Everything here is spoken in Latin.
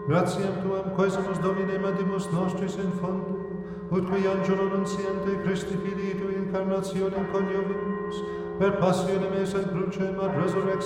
gratiam tuam quesumus Domine mandimus nostris in fondo, ut qui angelo nunciante Christi Filii tui incarnationem coniovimus, per passionem eis et crucem ad resurrexionem